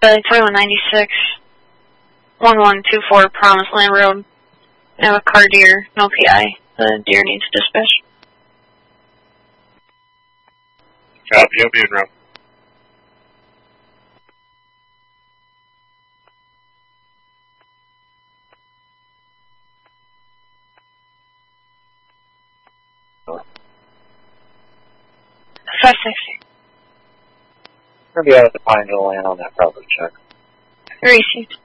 2196, 1124 Promised Land Road. I have a car deer, no PI. The deer needs dispatch. Copy, I'll be in route. Fast 60. We're going to be out at the Pineville Land on that property check. Received.